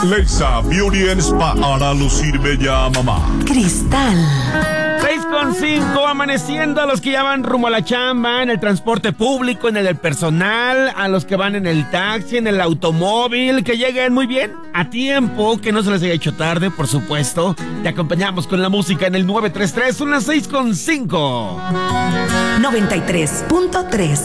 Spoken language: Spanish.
Lexa Beauty and Spa hará lucir bella a mamá. Cristal. 6:05, amaneciendo a los que ya van rumbo a la chamba, en el transporte público, en el del personal, a los que van en el taxi, en el automóvil, que lleguen muy bien, a tiempo, que no se les haya hecho tarde, por supuesto. Te acompañamos con la música en el 933, son las 6:05. 93.3